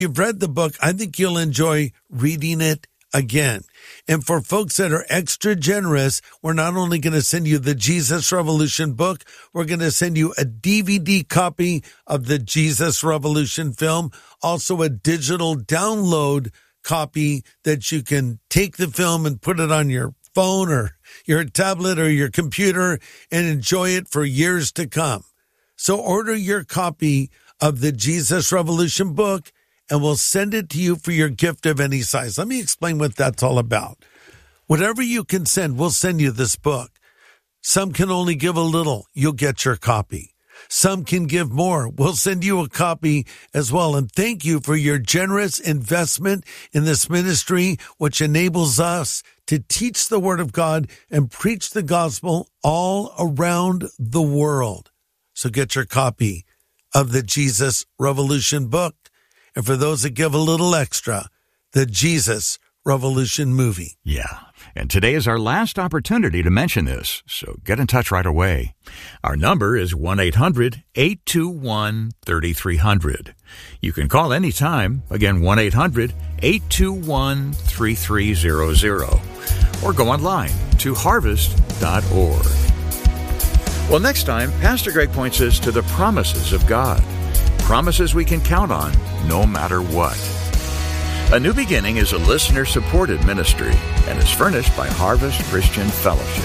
You've read the book. I think you'll enjoy reading it again. And for folks that are extra generous, we're not only going to send you the Jesus Revolution book, we're going to send you a DVD copy of the Jesus Revolution film, also a digital download copy that you can take the film and put it on your phone or your tablet or your computer and enjoy it for years to come. So order your copy of the Jesus Revolution book, and we'll send it to you for your gift of any size. Let me explain what that's all about. Whatever you can send, we'll send you this book. Some can only give a little. You'll get your copy. Some can give more. We'll send you a copy as well. And thank you for your generous investment in this ministry, which enables us to teach the Word of God and preach the gospel all around the world. So get your copy of the Jesus Revolution book. And for those that give a little extra, the Jesus Revolution movie. Yeah, and today is our last opportunity to mention this, so get in touch right away. Our number is 1-800-821-3300. You can call anytime, again 1-800-821-3300, or go online to harvest.org. Well, next time, Pastor Greg points us to the promises of God. Promises we can count on no matter what. A New Beginning is a listener-supported ministry and is furnished by Harvest Christian Fellowship.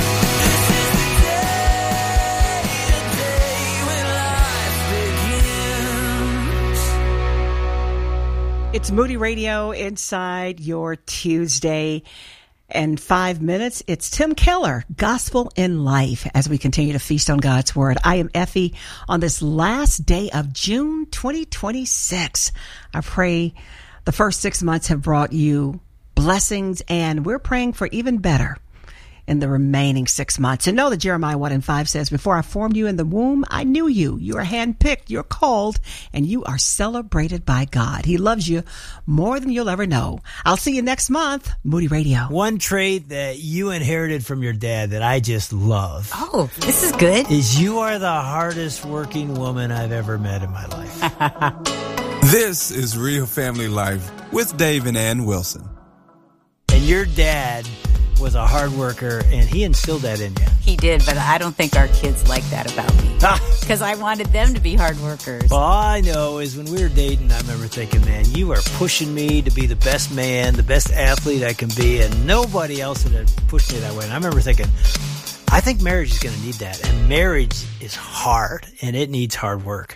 It's Moody Radio inside your Tuesday. In 5 minutes, it's Tim Keller, Gospel in Life, as we continue to feast on God's Word. I am Effie on this last day of June 2026. I pray the first 6 months have brought you blessings, and we're praying for even better in the remaining 6 months. And know that Jeremiah 1:5 says, before I formed you in the womb, I knew you. You are handpicked, you're called, and you are celebrated by God. He loves you more than you'll ever know. I'll see you next month. Moody Radio. One trait that you inherited from your dad that I just love. Oh, this is good. Is you are the hardest working woman I've ever met in my life. This is Real Family Life with Dave and Ann Wilson. And your dad was a hard worker, and he instilled that in you. He did, but I don't think our kids like that about me. Because I wanted them to be hard workers. Well, all I know is when we were dating, I remember thinking, man, you are pushing me to be the best man, the best athlete I can be, and nobody else would have pushed me that way. And I remember thinking, I think marriage is going to need that. And marriage is hard, and it needs hard work.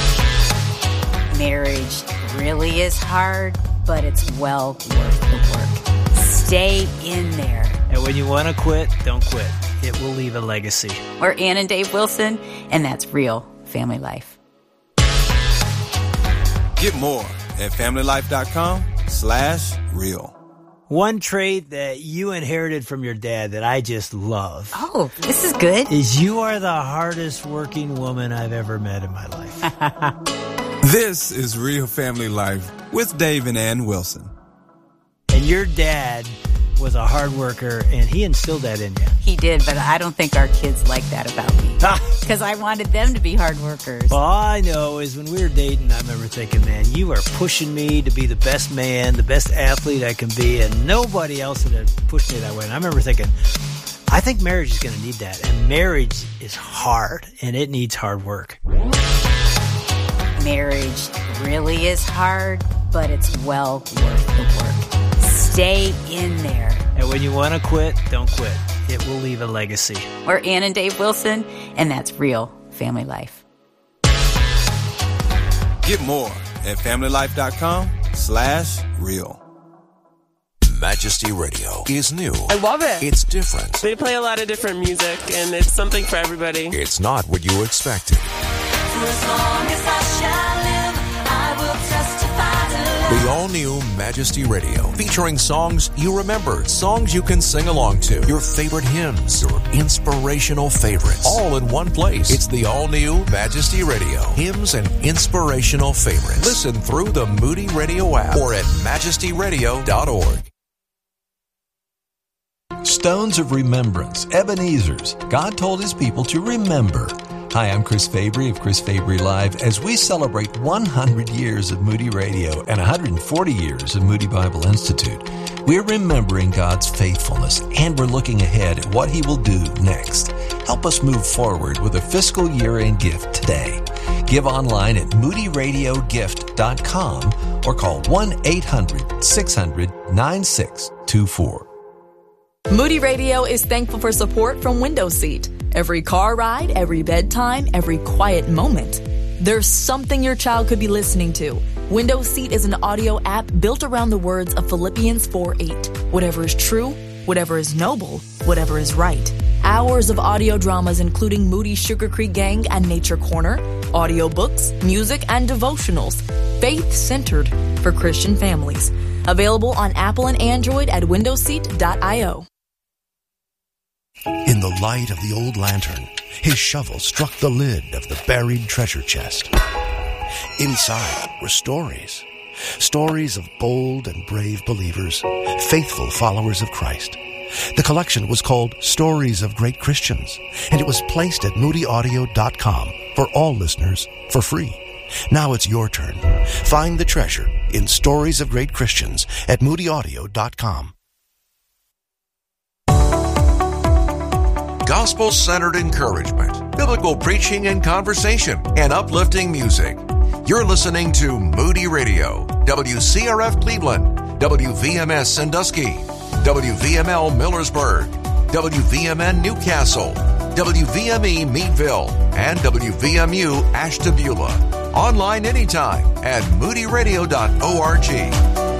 Marriage really is hard, but it's well worth the work. Stay in there. And when you want to quit, don't quit. It will leave a legacy. We're Ann and Dave Wilson, and that's Real Family Life. Get more at familylife.com/real. One trait that you inherited from your dad that I just love. Oh, this is good. Is you are the hardest working woman I've ever met in my life. This is Real Family Life with Dave and Ann Wilson. And your dad was a hard worker, and he instilled that in you. He did, but I don't think our kids like that about me. Because I wanted them to be hard workers. Well, all I know is when we were dating, I remember thinking, man, you are pushing me to be the best man, the best athlete I can be, and nobody else would have pushed me that way. And I remember thinking, I think marriage is going to need that. And marriage is hard, and it needs hard work. Marriage really is hard, but it's well worth the work. Stay in there. And when you want to quit, don't quit. It will leave a legacy. We're Ann and Dave Wilson, and that's Real Family Life. Get more at familylife.com/real. Majesty Radio is new. I love it. It's different. They play a lot of different music, and it's something for everybody. It's not what you expected. For as long as I shall live, I will testify to love. The all-new Majesty Radio, featuring songs you remember, songs you can sing along to, your favorite hymns, your inspirational favorites, all in one place. It's the all-new Majesty Radio, hymns and inspirational favorites. Listen through the Moody Radio app or at majestyradio.org. Stones of remembrance, Ebenezer's. God told his people to remember. Hi, I'm Chris Fabry of Chris Fabry Live. As we celebrate 100 years of Moody Radio and 140 years of Moody Bible Institute, we're remembering God's faithfulness and we're looking ahead at what He will do next. Help us move forward with a fiscal year-end gift today. Give online at moodyradiogift.com or call 1-800-600-9624. Moody Radio is thankful for support from Window Seat. Every car ride, every bedtime, every quiet moment. There's something your child could be listening to. Window Seat is an audio app built around the words of Philippians 4:8. Whatever is true, whatever is noble, whatever is right. Hours of audio dramas including Moody Sugar Creek Gang and Nature Corner, audiobooks, music, and devotionals. Faith-centered for Christian families. Available on Apple and Android at windowseat.io. In the light of the old lantern, his shovel struck the lid of the buried treasure chest. Inside were stories. Stories of bold and brave believers, faithful followers of Christ. The collection was called Stories of Great Christians, and it was placed at moodyaudio.com for all listeners for free. Now it's your turn. Find the treasure in Stories of Great Christians at moodyaudio.com. Gospel-centered encouragement, biblical preaching and conversation, and uplifting music. You're listening to Moody Radio, WCRF Cleveland, WVMS Sandusky, WVML Millersburg, WVMN Newcastle, WVME Meadville, and WVMU Ashtabula. Online anytime at moodyradio.org.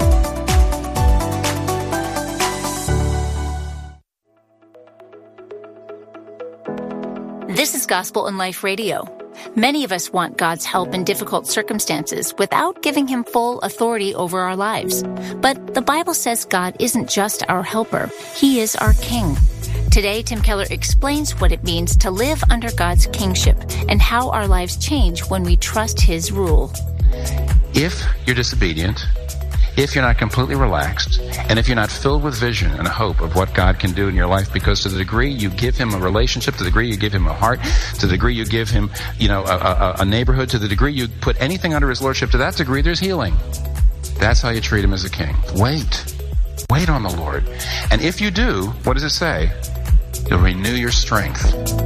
This is Gospel in Life Radio. Many of us want God's help in difficult circumstances without giving Him full authority over our lives. But the Bible says God isn't just our helper. He is our King. Today, Tim Keller explains what it means to live under God's kingship and how our lives change when we trust His rule. If you're disobedient, if you're not completely relaxed, and if you're not filled with vision and hope of what God can do in your life, because to the degree you give Him a relationship, to the degree you give Him a heart, to the degree you give Him, a neighborhood, to the degree you put anything under His lordship, to that degree there's healing. That's how you treat Him as a king. Wait on the Lord. And if you do, what does it say? You'll renew your strength.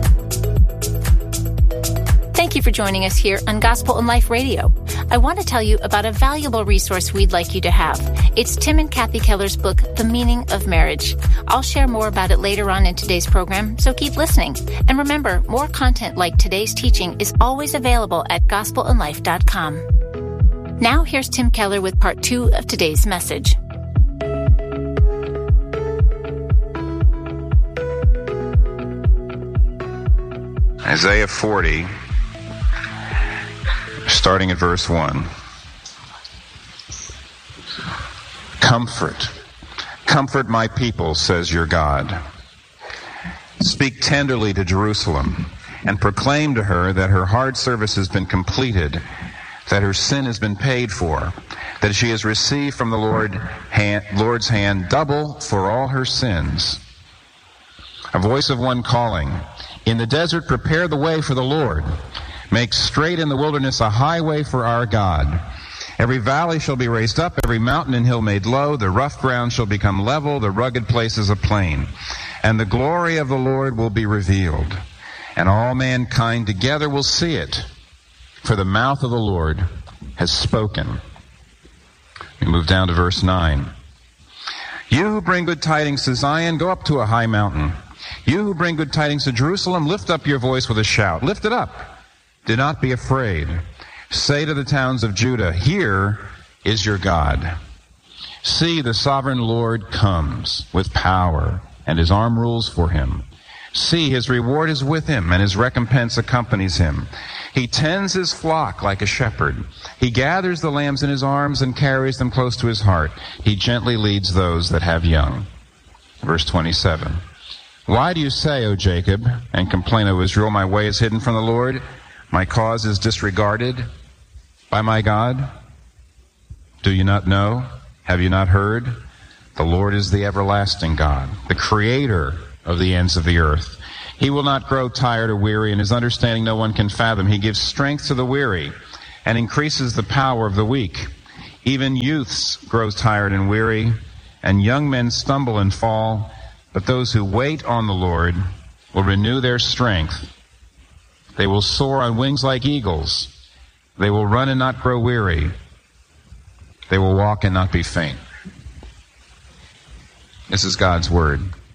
Thank you for joining us here on Gospel in Life Radio. I want to tell you about a valuable resource we'd like you to have. It's Tim and Kathy Keller's book, The Meaning of Marriage. I'll share more about it later on in today's program, so keep listening. And remember, more content like today's teaching is always available at gospelinlife.com. Now here's Tim Keller with part 2 of today's message. Isaiah 40, starting at verse 1. Comfort my people, says your God. Speak tenderly to Jerusalem and proclaim to her that her hard service has been completed, that her sin has been paid for, that she has received from the Lord's hand double for all her sins. A voice of one calling, in the desert prepare the way for the Lord. Make straight in the wilderness a highway for our God. Every valley shall be raised up, every mountain and hill made low. The rough ground shall become level, the rugged places a plain. And the glory of the Lord will be revealed, and all mankind together will see it. For the mouth of the Lord has spoken. We move down to verse 9. You who bring good tidings to Zion, go up to a high mountain. You who bring good tidings to Jerusalem, lift up your voice with a shout. Lift it up. Do not be afraid. Say to the towns of Judah, here is your God. See, the sovereign Lord comes with power, and his arm rules for him. See, his reward is with him, and his recompense accompanies him. He tends his flock like a shepherd. He gathers the lambs in his arms and carries them close to his heart. He gently leads those that have young. Verse 27. Why do you say, O Jacob, and complain, O Israel, my way is hidden from the Lord? My cause is disregarded by my God? Do you not know? Have you not heard? The Lord is the everlasting God, the creator of the ends of the earth. He will not grow tired or weary, and his understanding no one can fathom. He gives strength to the weary and increases the power of the weak. Even youths grow tired and weary, and young men stumble and fall. But those who wait on the Lord will renew their strength. They will soar on wings like eagles. They will run and not grow weary. They will walk and not be faint. This is God's word.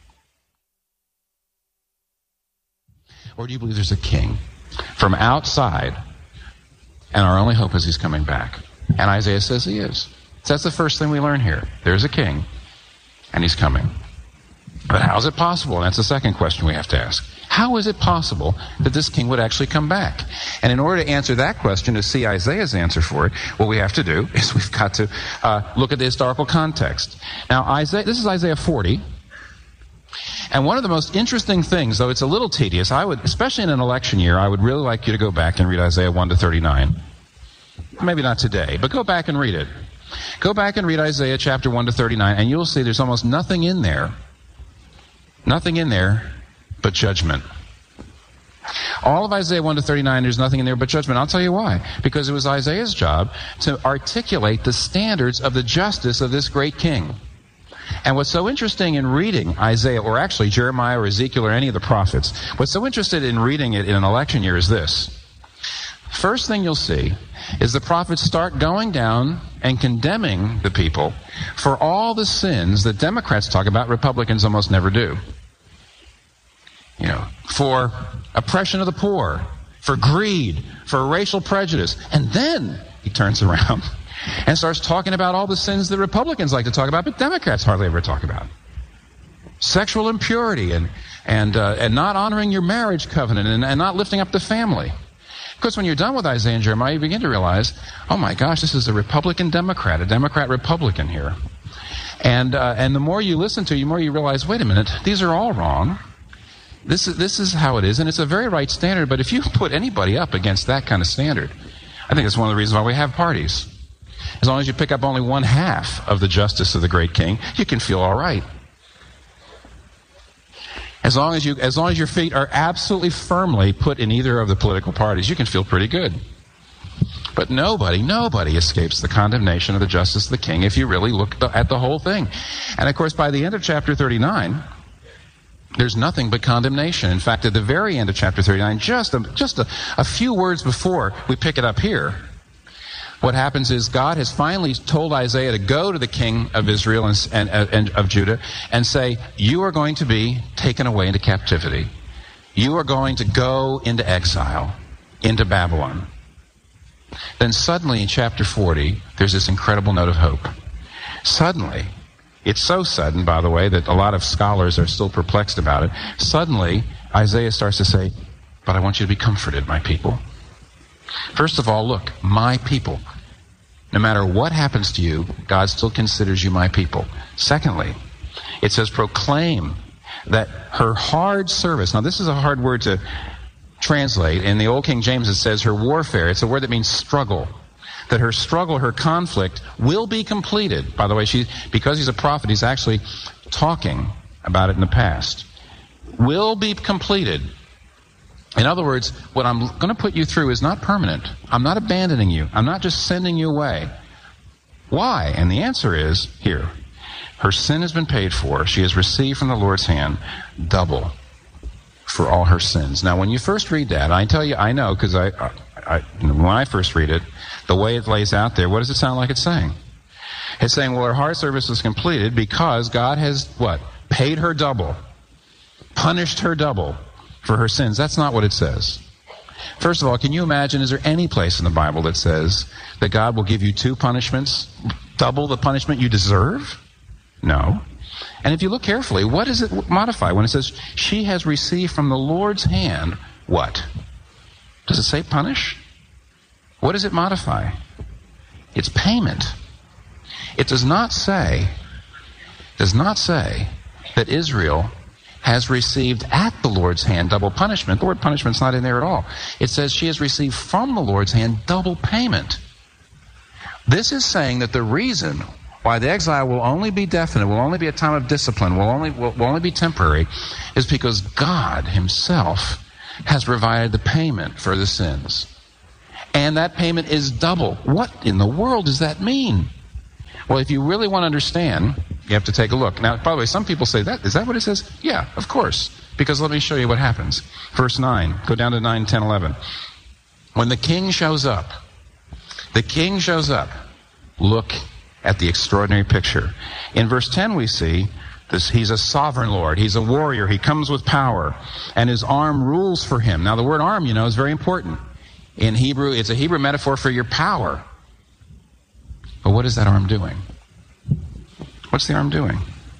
Or do you believe there's a king from outside, and our only hope is he's coming back? And Isaiah says he is. So that's the first thing we learn here. There's a king, and he's coming. But how is it possible? And that's the second question we have to ask. How is it possible that this king would actually come back? And in order to answer that question, to see Isaiah's answer for it, what we have to do is we've got to look at the historical context. Now, this is Isaiah 40. And one of the most interesting things, though it's a little tedious, especially in an election year, I would really like you to go back and read Isaiah 1 to 39. Maybe not today, but go back and read it. Go back and read Isaiah chapter 1 to 39, and you'll see there's almost nothing in there but judgment. All of Isaiah 1 to 39, there's nothing in there but judgment. I'll tell you why. Because it was Isaiah's job to articulate the standards of the justice of this great king. And what's so interesting in reading Isaiah, or actually Jeremiah or Ezekiel or any of the prophets, what's so interesting in reading it in an election year is this. First thing you'll see is the prophets start going down and condemning the people for all the sins that Democrats talk about, Republicans almost never do. You know, for oppression of the poor, for greed, for racial prejudice. And then he turns around and starts talking about all the sins that Republicans like to talk about, but Democrats hardly ever talk about. Sexual impurity and not honoring your marriage covenant and not lifting up the family. Of course, when you're done with Isaiah and Jeremiah, you begin to realize, oh my gosh, this is a Republican-Democrat, a Democrat-Republican here. And the more you listen to, the more you realize, wait a minute, these are all wrong. This is how it is, and it's a very right standard, but if you put anybody up against that kind of standard, I think it's one of the reasons why we have parties. As long as you pick up only one half of the justice of the great king, you can feel all right. As long as your feet are absolutely firmly put in either of the political parties, you can feel pretty good. But nobody escapes the condemnation of the justice of the king if you really look at the whole thing. And of course, by the end of chapter 39, there's nothing but condemnation. In fact, at the very end of chapter 39, just a few words before we pick it up here, what happens is God has finally told Isaiah to go to the king of Israel and of Judah and say, you are going to be taken away into captivity. You are going to go into exile, into Babylon. Then suddenly in chapter 40, there's this incredible note of hope. Suddenly, it's so sudden, by the way, that a lot of scholars are still perplexed about it. Suddenly, Isaiah starts to say, but I want you to be comforted, my people. First of all, look, my people. No matter what happens to you, God still considers you my people. Secondly, it says proclaim that her hard service. Now, this is a hard word to translate. In the Old King James, it says her warfare. It's a word that means struggle. That her struggle, her conflict will be completed. By the way, because he's a prophet, he's actually talking about it in the past. Will be completed. In other words, what I'm going to put you through is not permanent. I'm not abandoning you. I'm not just sending you away. Why? And the answer is here. Her sin has been paid for. She has received from the Lord's hand double for all her sins. Now, when you first read that, I tell you, I know, because when I first read it, the way it lays out there, what does it sound like it's saying? It's saying, well, her hard service was completed because God has, what? Paid her double. Punished her double for her sins. That's not what it says. First of all, can you imagine, is there any place in the Bible that says that God will give you two punishments, double the punishment you deserve? No. And if you look carefully, what does it modify when it says she has received from the Lord's hand what? Does it say punish? What does it modify? It's payment. It does not say that Israel has received at the Lord's hand double punishment. The word punishment's not in there at all. It says she has received from the Lord's hand double payment. This is saying that the reason why the exile will only be definite, will only be a time of discipline, will only be temporary, is because God himself has provided the payment for the sins. And that payment is double. What in the world does that mean? Well, if you really want to understand, you have to take a look. Now, by the way, some people say, is that what it says? Yeah, of course. Because let me show you what happens. Verse 9. Go down to 9, 10, 11. When the king shows up, look at the extraordinary picture. In verse 10 we see this, he's a sovereign Lord. He's a warrior. He comes with power. And his arm rules for him. Now, the word arm, is very important. In Hebrew, it's a Hebrew metaphor for your power. But what is that arm doing? What's the arm doing?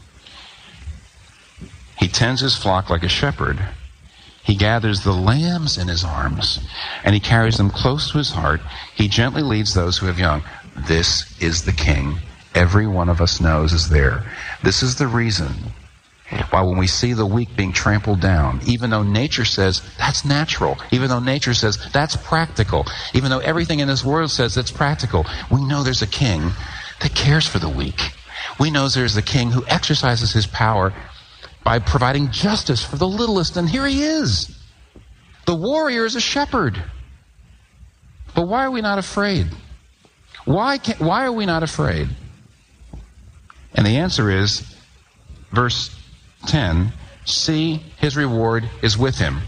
He tends his flock like a shepherd. He gathers the lambs in his arms, and he carries them close to his heart. He gently leads those who have young. This is the king. Every one of us knows is there. This is the reason why when we see the weak being trampled down, even though nature says that's natural, even though nature says that's practical, even though everything in this world says it's practical, we know there's a king that cares for the weak. We know there's a king who exercises his power by providing justice for the littlest, and here he is. The warrior is a shepherd. But why are we not afraid? Why are we not afraid? And the answer is, verse 10, see, his reward is with him.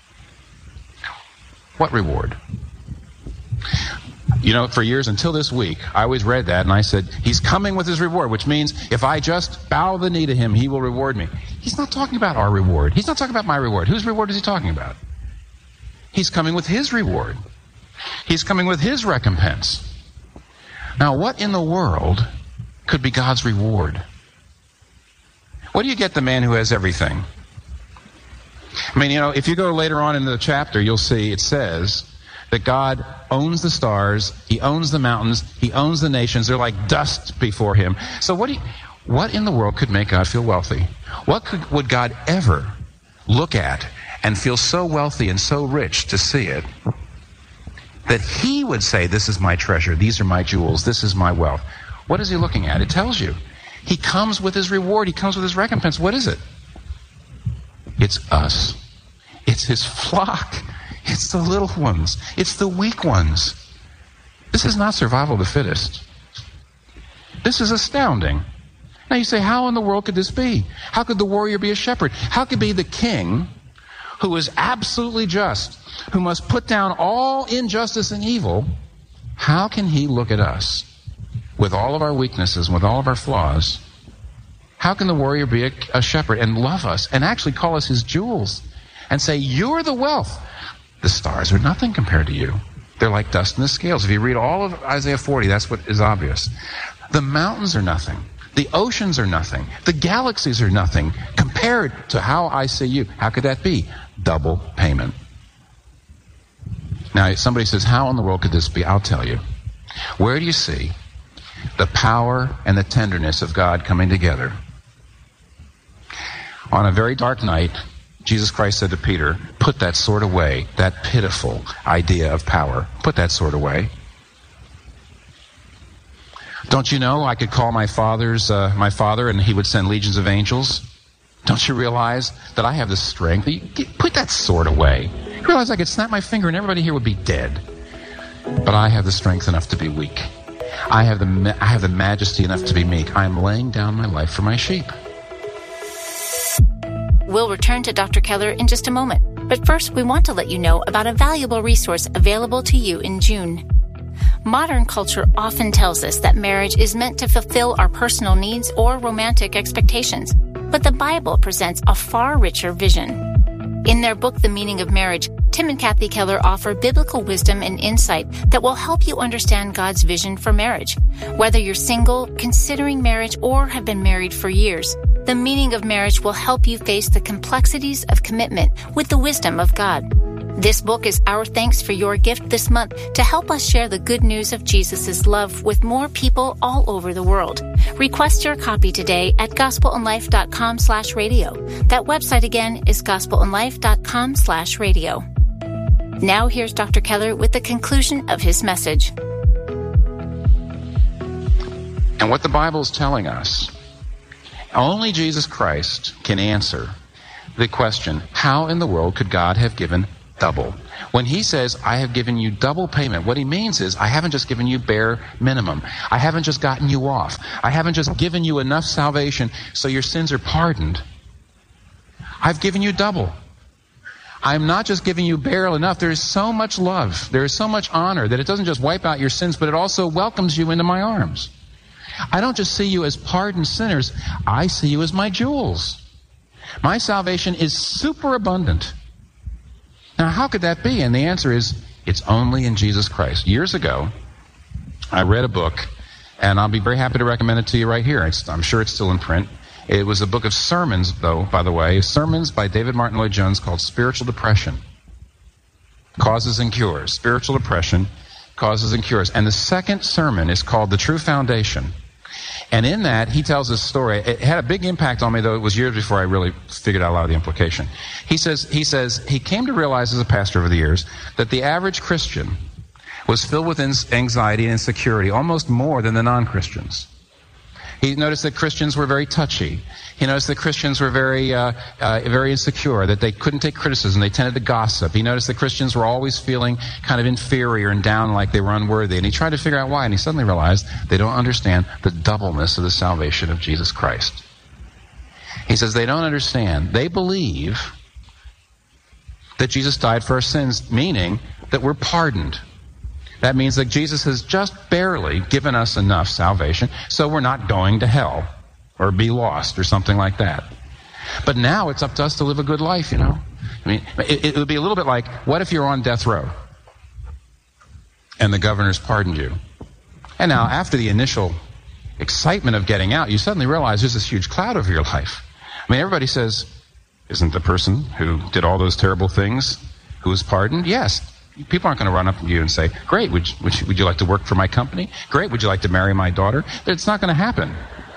What reward? For years until this week, I always read that and I said, he's coming with his reward, which means if I just bow the knee to him, he will reward me. He's not talking about our reward. He's not talking about my reward. Whose reward is he talking about? He's coming with his reward. He's coming with his recompense. Now, what in the world could be God's reward? What do you get the man who has everything? If you go later on in the chapter, you'll see it says that God owns the stars, he owns the mountains, he owns the nations. They're like dust before him. So what in the world could make God feel wealthy? Would God ever look at and feel so wealthy and so rich to see it that he would say, this is my treasure, these are my jewels, this is my wealth? What is he looking at? It tells you. He comes with his reward. He comes with his recompense. What is it? It's us. It's his flock. It's the little ones. It's the weak ones. This is not survival of the fittest. This is astounding. Now you say, how in the world could this be? How could the warrior be a shepherd? How could be the king who is absolutely just, who must put down all injustice and evil? How can he look at us with all of our weaknesses, with all of our flaws? How can the warrior be a shepherd and love us and actually call us his jewels and say, you're the wealth? The stars are nothing compared to you. They're like dust in the scales. If you read all of Isaiah 40, that's what is obvious. The mountains are nothing. The oceans are nothing. The galaxies are nothing compared to how I see you. How could that be? Double payment. Now, somebody says, how in the world could this be? I'll tell you. Where do you see the power and the tenderness of God coming together? On a very dark night, Jesus Christ said to Peter, put that sword away, that pitiful idea of power. Put that sword away. Don't you know I could call my father and he would send legions of angels? Don't you realize that I have the strength? Put that sword away. You realize I could snap my finger and everybody here would be dead. But I have the strength enough to be weak. I have the majesty enough to be meek. I am laying down my life for my sheep. We'll return to Dr. Keller in just a moment. But first, we want to let you know about a valuable resource available to you in June. Modern culture often tells us that marriage is meant to fulfill our personal needs or romantic expectations. But the Bible presents a far richer vision. In their book, The Meaning of Marriage, Tim and Kathy Keller offer biblical wisdom and insight that will help you understand God's vision for marriage. Whether you're single, considering marriage, or have been married for years, The Meaning of Marriage will help you face the complexities of commitment with the wisdom of God. This book is our thanks for your gift this month to help us share the good news of Jesus' love with more people all over the world. Request your copy today at gospelandlife.com/radio. That website again is gospelandlife.com/radio. Now here's Dr. Keller with the conclusion of his message. And what the Bible is telling us, only Jesus Christ can answer the question, how in the world could God have given double? When he says, I have given you double payment, what he means is, I haven't just given you bare minimum. I haven't just gotten you off. I haven't just given you enough salvation so your sins are pardoned. I've given you double. I'm not just giving you barely enough. There is so much love. There is so much honor that it doesn't just wipe out your sins, but it also welcomes you into my arms. I don't just see you as pardoned sinners. I see you as my jewels. My salvation is super abundant. Now, how could that be? And the answer is, it's only in Jesus Christ. Years ago, I read a book, and I'll be very happy to recommend it to you right here. I'm sure it's still in print. It was a book of sermons, though, by the way, sermons by David Martin Lloyd-Jones called Spiritual Depression, Causes and Cures. Spiritual Depression, Causes and Cures. And the second sermon is called The True Foundation. And in that, he tells this story. It had a big impact on me, though it was years before I really figured out a lot of the implication. He says he came to realize as a pastor over the years that the average Christian was filled with anxiety and insecurity, almost more than the non-Christians. He noticed that Christians were very touchy. He noticed that Christians were very insecure, that they couldn't take criticism. They tended to gossip. He noticed that Christians were always feeling kind of inferior and down, like they were unworthy. And he tried to figure out why, and he suddenly realized they don't understand the doubleness of the salvation of Jesus Christ. He says they don't understand. They believe that Jesus died for our sins, meaning that we're pardoned. That means that Jesus has just barely given us enough salvation, so we're not going to hell or be lost or something like that. But now it's up to us to live a good life, you know. I mean, it would be a little bit like, what if you're on death row and the governor's pardoned you? And now, after the initial excitement of getting out, you suddenly realize there's this huge cloud over your life. I mean, everybody says, isn't the person who did all those terrible things who was pardoned? Yes. People aren't going to run up to you and say, great, would you like to work for my company? Great, would you like to marry my daughter? It's not going to happen.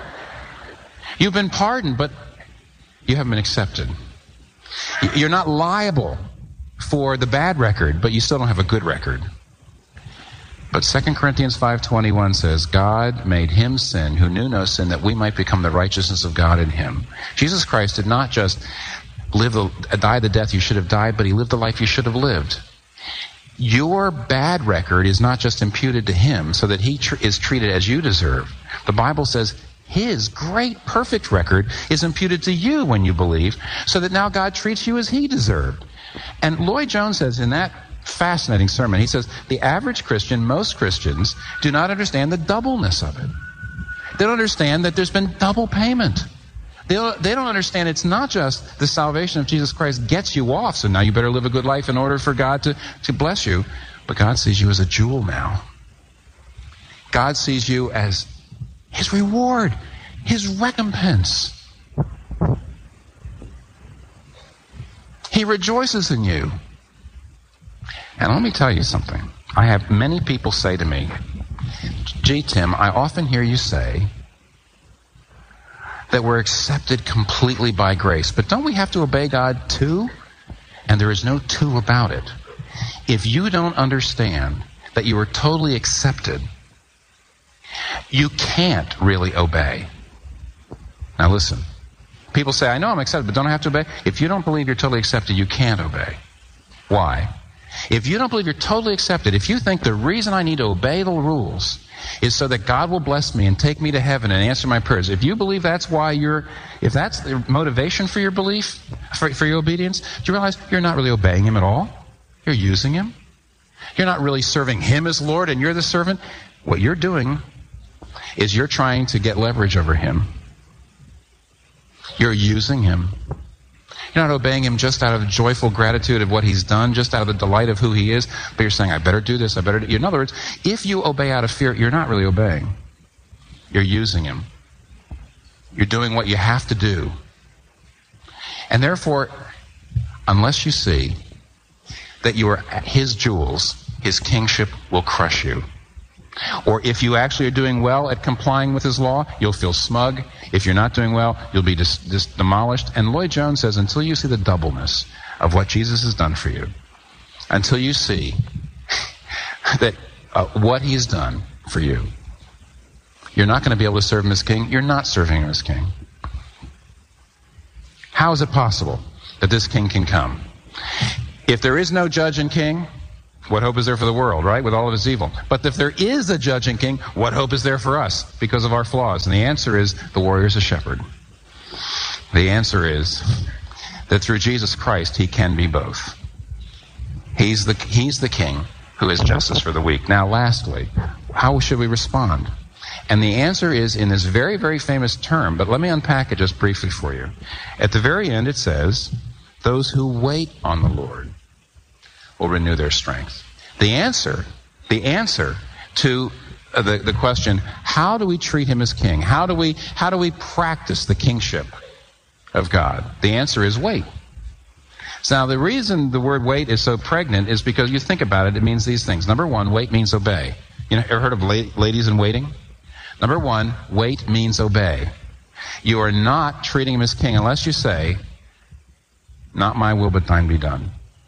You've been pardoned, but you haven't been accepted. You're not liable for the bad record, but you still don't have a good record. But 2 Corinthians 5:21 says, God made him sin who knew no sin, that we might become the righteousness of God in him. Jesus Christ did not just die the death you should have died, but he lived the life you should have lived. Your bad record is not just imputed to him so that he is treated as you deserve. The Bible says his great, perfect record is imputed to you when you believe, so that now God treats you as he deserved. And Lloyd-Jones says in that fascinating sermon, he says, the average Christian, most Christians, do not understand the doubleness of it. They don't understand that there's been double payment. They don't understand it's not just the salvation of Jesus Christ gets you off, so now you better live a good life in order for God to bless you. But God sees you as a jewel now. God sees you as his reward, his recompense. He rejoices in you. And let me tell you something. I have many people say to me, gee, Tim, I often hear you say that we're accepted completely by grace. But don't we have to obey God too? And there is no too about it. If you don't understand that you are totally accepted, you can't really obey. Now listen. People say, I know I'm accepted, but don't I have to obey? If you don't believe you're totally accepted, you can't obey. Why? If you don't believe you're totally accepted, if you think the reason I need to obey the rules is so that God will bless me and take me to heaven and answer my prayers, if you believe that's why if that's the motivation for your belief, for your obedience, do you realize you're not really obeying him at all? You're using him. You're not really serving him as Lord and you're the servant. What you're doing is you're trying to get leverage over him. You're using him. You're not obeying him just out of joyful gratitude of what he's done, just out of the delight of who he is, but you're saying, I better do this, I better do. In other words, if you obey out of fear, you're not really obeying. You're using him. You're doing what you have to do. And therefore, unless you see that you are his jewels, his kingship will crush you. Or if you actually are doing well at complying with his law, you'll feel smug. If you're not doing well, you'll be demolished. And Lloyd-Jones says, until you see the doubleness of what Jesus has done for you, until you see that what he's done for you You're not going to be able to serve him as king. You're not serving him as king. How is it possible that this king can come? If there is no judge and king, what hope is there for the world, right, with all of its evil? But if there is a judge and king, what hope is there for us because of our flaws? And the answer is the warrior is a shepherd. The answer is that through Jesus Christ, he can be both. He's the king who is justice for the weak. Now, lastly, how should we respond? And the answer is in this very, very famous term, but let me unpack it just briefly for you. At the very end, it says, those who wait on the Lord will renew their strength. The answer to the question, how do we treat him as king? How do we practice the kingship of God? The answer is wait. So now the reason the word wait is so pregnant is because you think about it, it means these things. Number one, wait means obey. You know, ever heard of ladies in waiting? Number one, wait means obey. You are not treating him as king unless you say, not my will, but thine be done.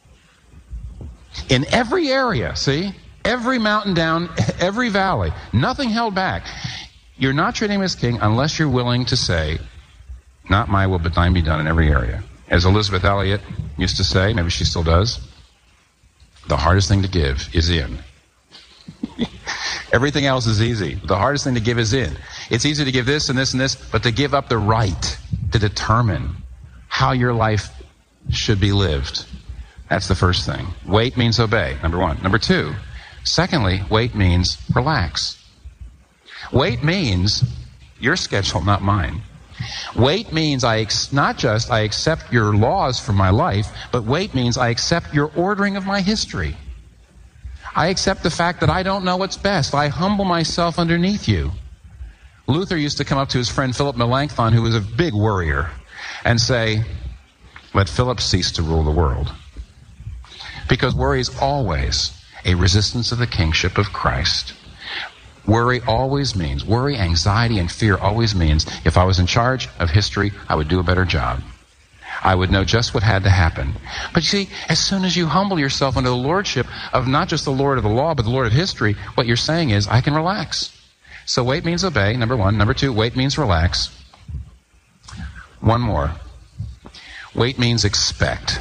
In every area, see? Every mountain down, every valley, nothing held back. You're not treating him as king unless you're willing to say, not my will, but thine be done in every area. As Elizabeth Elliot used to say, maybe she still does, the hardest thing to give is in. Everything else is easy. The hardest thing to give is in. It's easy to give this and this and this, but to give up the right to determine how your life should be lived. That's the first thing. Wait means obey, number one. Number two, secondly, wait means relax. Wait means your schedule, not mine. Wait means not just I accept your laws for my life, but wait means I accept your ordering of my history. I accept the fact that I don't know what's best. I humble myself underneath you. Luther used to come up to his friend Philip Melanchthon, who was a big worrier, and say, let Philip cease to rule the world. Because worry is always a resistance of the kingship of Christ. Worry, anxiety, and fear always means if I was in charge of history, I would do a better job. I would know just what had to happen. But you see, as soon as you humble yourself under the lordship of not just the Lord of the law, but the Lord of history, what you're saying is, I can relax. So wait means obey, number one. Number two, wait means relax. One more. Wait means expect.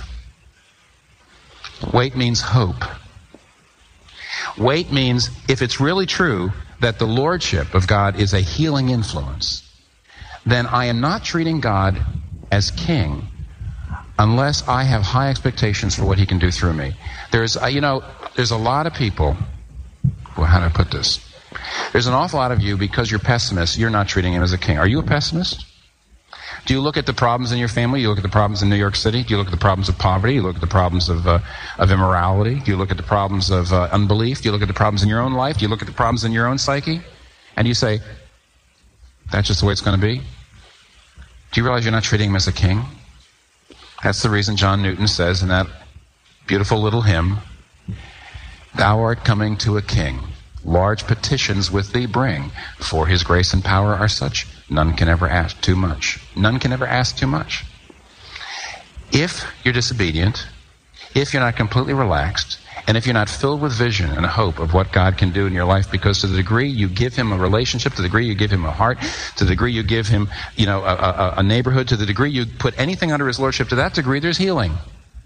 Wait means hope. Wait means if it's really true that the lordship of God is a healing influence, then I am not treating God as king unless I have high expectations for what he can do through me. There's a lot of people, well, how do I put this? There's an awful lot of you, because you're pessimists, you're not treating him as a king. Are you a pessimist? Do you look at the problems in your family? You look at the problems in New York City? Do you look at the problems of poverty? You look at the problems of immorality? Do you look at the problems of unbelief? Do you look at the problems in your own life? Do you look at the problems in your own psyche? And you say, that's just the way it's going to be? Do you realize you're not treating him as a king? That's the reason John Newton says in that beautiful little hymn, thou art coming to a king. Large petitions with thee bring, for his grace and power are such, none can ever ask too much. None can ever ask too much. If you're disobedient, if you're not completely relaxed, and if you're not filled with vision and hope of what God can do in your life, because to the degree you give him a relationship, to the degree you give him a heart, to the degree you give him, a neighborhood, to the degree you put anything under his lordship, to that degree there's healing.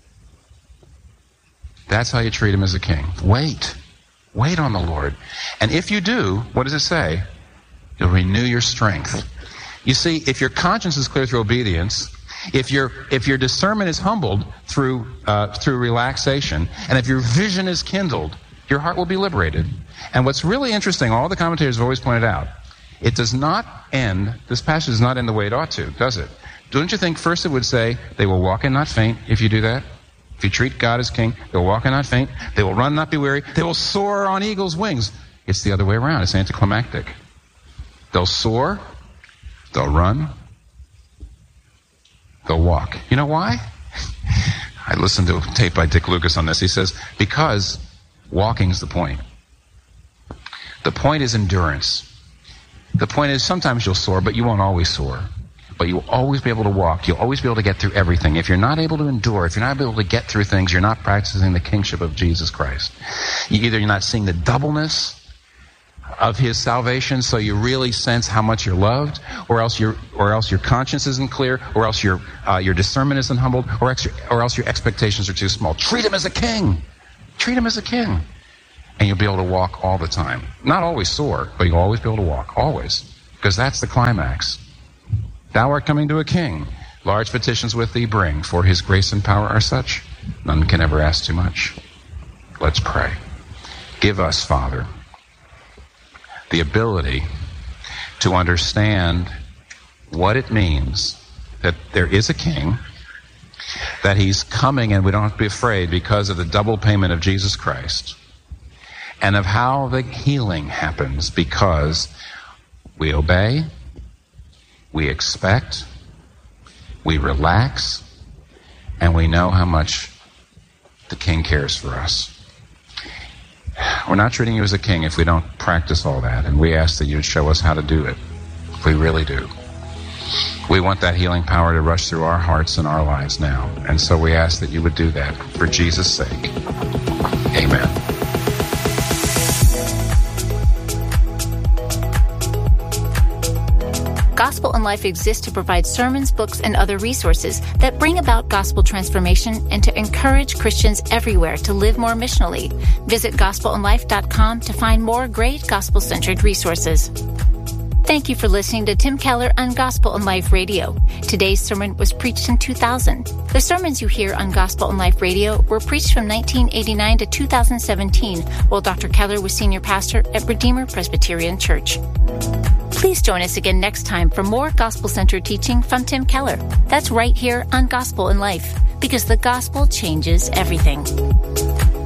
That's how you treat him as a king. Wait on the Lord. And if you do, what does it say? You'll renew your strength. You see, if your conscience is clear through obedience, if your discernment is humbled through relaxation, and if your vision is kindled, your heart will be liberated. And what's really interesting, all the commentators have always pointed out, it does not end, this passage does not end the way it ought to, does it? Don't you think first it would say, they will walk and not faint if you do that? If you treat God as king, they'll walk and not faint. They will run and not be weary. They will soar on eagle's wings. It's the other way around. It's anticlimactic. They'll soar. They'll run. They'll walk. You know why? I listened to a tape by Dick Lucas on this. He says, because walking's the point. The point is endurance. The point is sometimes you'll soar, but you won't always soar. But you'll always be able to walk. You'll always be able to get through everything. If you're not able to endure, if you're not able to get through things, you're not practicing the kingship of Jesus Christ. Either you're not seeing the doubleness of his salvation, so you really sense how much you're loved, or else your conscience isn't clear, or else your discernment isn't humbled, or else your expectations are too small. Treat him as a king. Treat him as a king. And you'll be able to walk all the time. Not always soar, but you'll always be able to walk. Always. Because that's the climax. Thou art coming to a king. Large petitions with thee bring, for his grace and power are such, none can ever ask too much. Let's pray. Give us, Father, the ability to understand what it means that there is a king, that he's coming and we don't have to be afraid because of the double payment of Jesus Christ, and of how the healing happens because we obey, we expect, we relax, and we know how much the king cares for us. We're not treating you as a king if we don't practice all that, and we ask that you'd show us how to do it. We really do. We want that healing power to rush through our hearts and our lives now, and so we ask that you would do that for Jesus' sake. Amen. Gospel in Life exists to provide sermons, books, and other resources that bring about gospel transformation and to encourage Christians everywhere to live more missionally. Visit gospelinlife.com to find more great gospel-centered resources. Thank you for listening to Tim Keller on Gospel in Life Radio. Today's sermon was preached in 2000. The sermons you hear on Gospel in Life Radio were preached from 1989 to 2017 while Dr. Keller was senior pastor at Redeemer Presbyterian Church. Please join us again next time for more gospel-centered teaching from Tim Keller. That's right here on Gospel in Life, because the gospel changes everything.